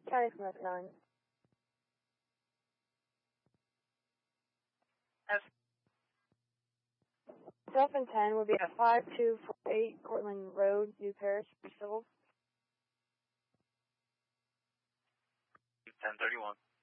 County from F9. Self and 10 would be at 5248 Cortland Road, New Paris, for civil. 1031.